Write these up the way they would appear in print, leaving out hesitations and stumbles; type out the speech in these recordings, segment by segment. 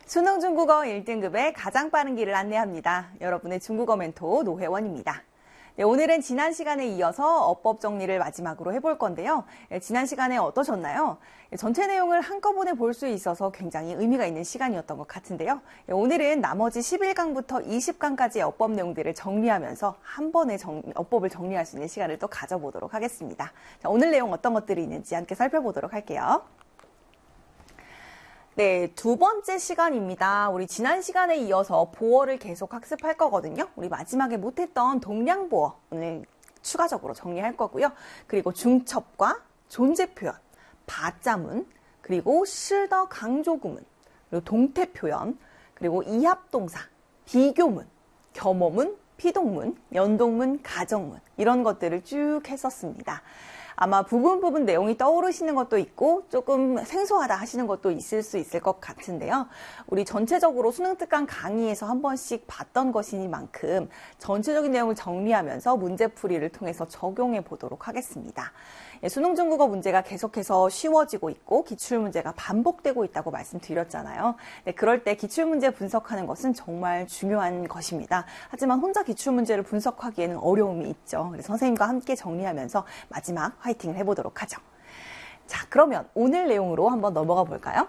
수능 중국어 1등급의 가장 빠른 길을 안내합니다. 여러분의 중국어 멘토 노혜원입니다. 네, 오늘은 지난 시간에 이어서 어법 정리를 마지막으로 해볼 건데요. 지난 시간에 어떠셨나요? 전체 내용을 한꺼번에 볼 수 있어서 굉장히 의미가 있는 시간이었던 것 같은데요. 오늘은 나머지 11강부터 20강까지의 어법 내용들을 정리하면서 한 번에 어법을 정리할 수 있는 시간을 또 가져보도록 하겠습니다. 자, 오늘 내용 어떤 것들이 있는지 함께 살펴보도록 할게요. 네, 두 번째 시간입니다. 우리 지난 시간에 이어서 보어를 계속 학습할 거거든요. 우리 마지막에 못했던 동량보어 오늘 추가적으로 정리할 거고요. 그리고 중첩과 존재 표현, 바자문, 그리고 실더 강조구문, 그리고 동태 표현, 그리고 이합동사, 비교문, 겸어문, 피동문, 연동문, 가정문 이런 것들을 쭉 했었습니다. 아마 부분 내용이 떠오르시는 것도 있고 조금 생소하다 하시는 것도 있을 수 있을 것 같은데요. 우리 전체적으로 수능 특강 강의에서 한 번씩 봤던 것이니만큼 전체적인 내용을 정리하면서 문제풀이를 통해서 적용해 보도록 하겠습니다. 수능 중국어 문제가 계속해서 쉬워지고 있고 기출문제가 반복되고 있다고 말씀드렸잖아요. 네, 그럴 때 기출문제 분석하는 것은 정말 중요한 것입니다. 하지만 혼자 기출문제를 분석하기에는 어려움이 있죠. 그래서 선생님과 함께 정리하면서 마지막 화이팅을 해보도록 하죠. 자, 그러면 오늘 내용으로 한번 넘어가 볼까요?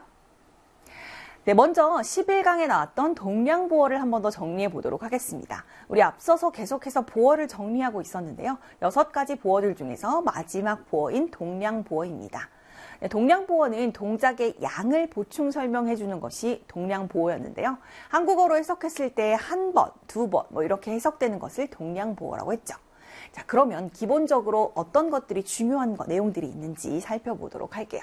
네, 먼저 11강에 나왔던 동량보어를 한 번 더 정리해 보도록 하겠습니다. 우리 앞서서 계속해서 보어를 정리하고 있었는데요. 6가지 보어들 중에서 마지막 보어인 동량보어입니다. 네, 동량보어는 동작의 양을 보충 설명해 주는 것이 동량보어였는데요. 한국어로 해석했을 때 한 번, 두 번 뭐 이렇게 해석되는 것을 동량보어라고 했죠. 자, 그러면 기본적으로 어떤 것들이 중요한 내용들이 있는지 살펴보도록 할게요.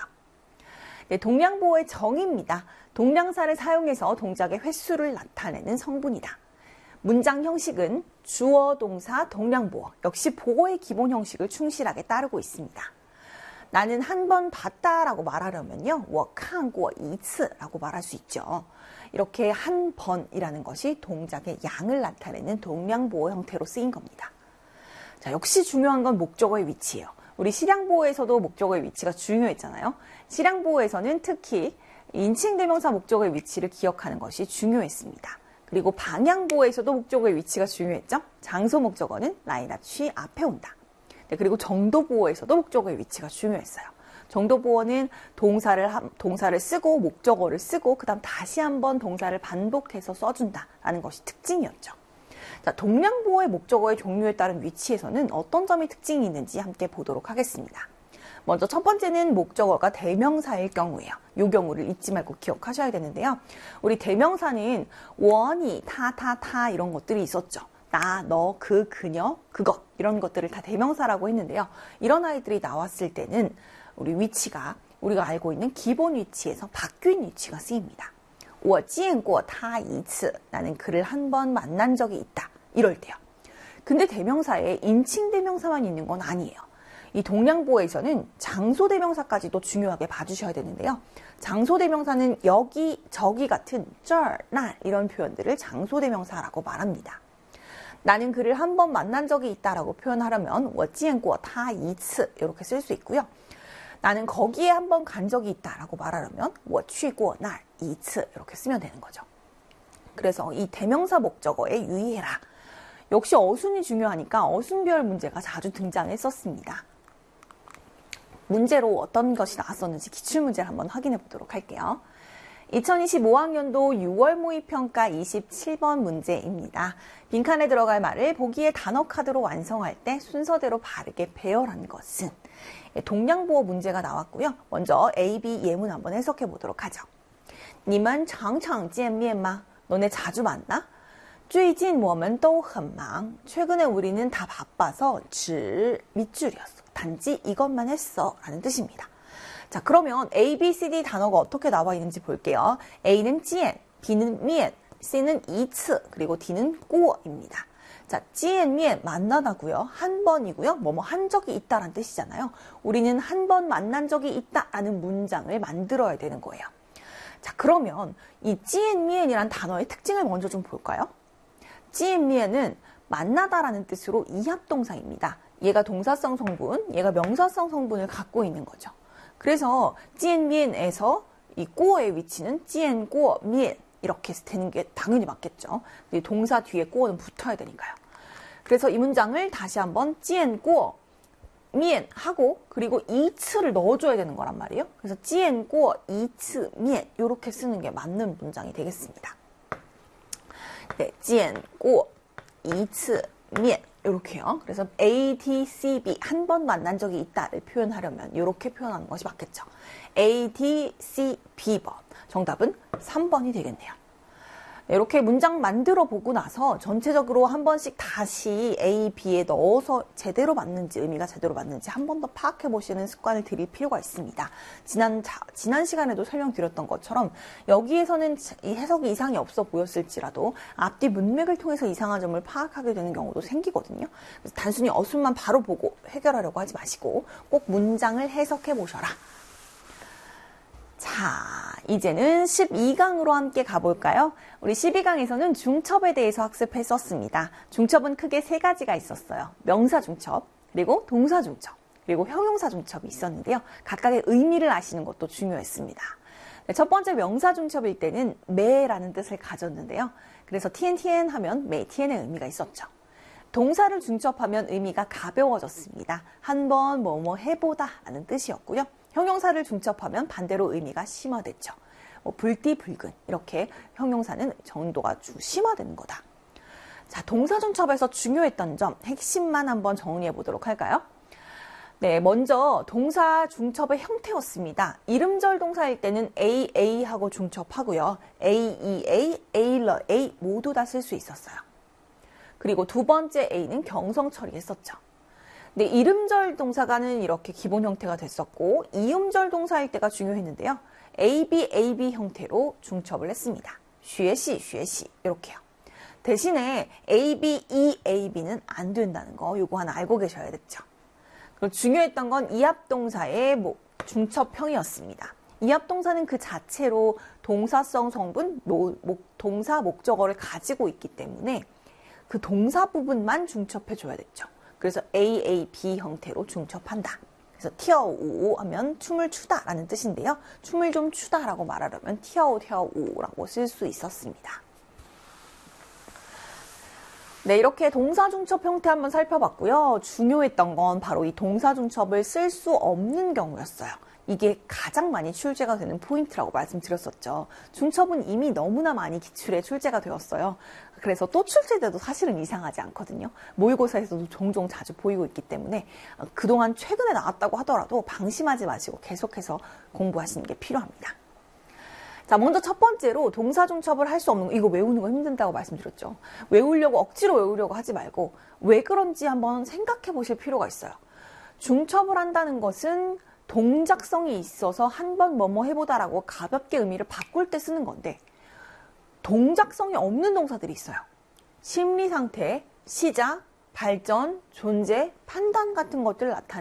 네, 동량보어의 정의입니다. 동량사를 사용해서 동작의 횟수를 나타내는 성분이다. 문장 형식은 주어, 동사, 동량보어. 역시 보어의 기본 형식을 충실하게 따르고 있습니다. 나는 한 번 봤다라고 말하려면요. 我看过一次라고 말할 수 있죠. 이렇게 한 번이라는 것이 동작의 양을 나타내는 동량보어 형태로 쓰인 겁니다. 자, 역시 중요한 건 목적어의 위치예요. 우리 실양보어에서도 목적어의 위치가 중요했잖아요. 실양보어에서는 특히 인칭대명사 목적어의 위치를 기억하는 것이 중요했습니다. 그리고 방향보어에서도 목적어의 위치가 중요했죠. 장소 목적어는 라이나 취 앞에 온다. 네, 그리고 정도보어에서도 목적어의 위치가 중요했어요. 정도보어는 동사를 쓰고 목적어를 쓰고 그 다음 다시 한번 동사를 반복해서 써준다라는 것이 특징이었죠. 자, 동량보어의 목적어의 종류에 따른 위치에서는 어떤 점이 특징이 있는지 함께 보도록 하겠습니다. 먼저 첫 번째는 목적어가 대명사일 경우예요. 이 경우를 잊지 말고 기억하셔야 되는데요. 우리 대명사는 원이, 타 이런 것들이 있었죠. 나, 너, 그, 그녀, 그것 이런 것들을 다 대명사라고 했는데요. 이런 아이들이 나왔을 때는 우리 위치가 우리가 알고 있는 기본 위치에서 바뀐 위치가 쓰입니다. 我见过他一次 나는 그를 한 번 만난 적이 있다. 이럴 때요. 근데 대명사에 인칭대명사만 있는 건 아니에요. 이 동량보어에서는 장소대명사까지도 중요하게 봐주셔야 되는데요. 장소대명사는 여기, 저기 같은 쩔, 날 이런 표현들을 장소대명사라고 말합니다. 나는 그를 한 번 만난 적이 있다라고 표현하려면 我见过他一次 이렇게 쓸 수 있고요. 나는 거기에 한 번 간 적이 있다라고 말하려면 我去过那儿一次 이렇게 쓰면 되는 거죠. 그래서 이 대명사 목적어에 유의해라. 역시 어순이 중요하니까 어순별 문제가 자주 등장했었습니다. 문제로 어떤 것이 나왔었는지 기출문제를 한번 확인해 보도록 할게요. 2025학년도 6월 모의평가 27번 문제입니다. 빈칸에 들어갈 말을 보기에 단어 카드로 완성할 때 순서대로 바르게 배열한 것은 동량보어 문제가 나왔고요. 먼저 A, B 예문 한번 해석해 보도록 하죠. 你们常常见面吗? 너네 자주 만나? 最近我们都很忙. 최근에 우리는 다 바빠서 밑줄이었어. 단지 이것만 했어 라는 뜻입니다. 자, 그러면 A, B, C, D 단어가 어떻게 나와 있는지 볼게요. A는 见, B는 面, C는 一次, 그리고 D는 过입니다. 자, 见面만나다고요. 한 번이고요. 뭐뭐 한 적이 있다라는 뜻이잖아요. 우리는 한 번 만난 적이 있다라는 문장을 만들어야 되는 거예요. 자, 그러면 이 见面이란 단어의 특징을 먼저 좀 볼까요? 见面은 만나다라는 뜻으로 이합동사입니다. 얘가 동사성 성분, 얘가 명사성 성분을 갖고 있는 거죠. 그래서 见面에서 이 过의 위치는 见过面 이렇게 되는 게 당연히 맞겠죠. 동사 뒤에 꼬어는 붙어야 되니까요. 그래서 이 문장을 다시 한번 见过 面 하고 그리고 2次를 넣어줘야 되는 거란 말이에요. 그래서 见过 2次面 이렇게 쓰는 게 맞는 문장이 되겠습니다. 네, 见过 2次面 이렇게요. 그래서 A, D, C, B 한 번 만난 적이 있다를 표현하려면 이렇게 표현하는 것이 맞겠죠. A, D, C, B번. 정답은 3번이 되겠네요. 이렇게 문장 만들어 보고 나서 전체적으로 한 번씩 다시 A, B에 넣어서 제대로 맞는지, 의미가 제대로 맞는지 한 번 더 파악해 보시는 습관을 들일 필요가 있습니다. 지난 시간에도 설명드렸던 것처럼 여기에서는 이 해석이 이상이 없어 보였을지라도 앞뒤 문맥을 통해서 이상한 점을 파악하게 되는 경우도 생기거든요. 그래서 단순히 어순만 바로 보고 해결하려고 하지 마시고 꼭 문장을 해석해 보셔라. 자, 이제는 12강으로 함께 가볼까요? 우리 12강에서는 중첩에 대해서 학습했었습니다. 중첩은 크게 세 가지가 있었어요. 명사 중첩, 그리고 동사 중첩, 그리고 형용사 중첩이 있었는데요. 각각의 의미를 아시는 것도 중요했습니다. 네, 첫 번째 명사 중첩일 때는 매라는 뜻을 가졌는데요. 그래서 TNTN 하면 매, TN의 의미가 있었죠. 동사를 중첩하면 의미가 가벼워졌습니다. 한번 뭐뭐 해보다 라는 뜻이었고요. 형용사를 중첩하면 반대로 의미가 심화됐죠. 불띠불근 이렇게 형용사는 정도가 심화되는 거다. 자, 동사 중첩에서 중요했던 점 핵심만 한번 정리해 보도록 할까요? 네, 먼저 동사 중첩의 형태였습니다. 이름절 동사일 때는 A 하고 중첩하고요. AEA, A 모두 다 쓸 수 있었어요. 그리고 두 번째 A는 경성 처리했었죠. 네, 이름절 동사가는 이렇게 기본 형태가 됐었고 이음절 동사일 때가 중요했는데요. AB 형태로 중첩을 했습니다. 学习 이렇게요. 대신에 AB는 안 된다는 거 요거 하나 알고 계셔야 됐죠. 그리고 중요했던 건 이합동사의 중첩형이었습니다. 이합동사는 그 자체로 동사성 성분, 동사 목적어를 가지고 있기 때문에 그 동사 부분만 중첩해줘야 됐죠. 그래서 AAB 형태로 중첩한다. 그래서 티어우 하면 춤을 추다라는 뜻인데요. 춤을 좀 추다라고 말하려면 티어우라고 쓸 수 있었습니다. 네, 이렇게 동사 중첩 형태 한번 살펴봤고요. 중요했던 건 바로 이 동사 중첩을 쓸 수 없는 경우였어요. 이게 가장 많이 출제가 되는 포인트라고 말씀드렸었죠. 중첩은 이미 너무나 많이 기출에 출제가 되었어요. 그래서 또 출제돼도 사실은 이상하지 않거든요. 모의고사에서도 종종 자주 보이고 있기 때문에 그동안 최근에 나왔다고 하더라도 방심하지 마시고 계속해서 공부하시는 게 필요합니다. 자, 먼저 첫 번째로 동사 중첩을 할 수 없는 거, 이거 외우는 거 힘든다고 말씀드렸죠. 외우려고 억지로 외우려고 하지 말고 왜 그런지 한번 생각해 보실 필요가 있어요. 중첩을 한다는 것은 동작성이 있어서 한번 뭐뭐 해보다라고 가볍게 의미를 바꿀 때 쓰는 건데 동작성이 없는 동사들이 있어요. 심리 상태, 시작, 발전, 존재, 판단 같은 것들을 나타내는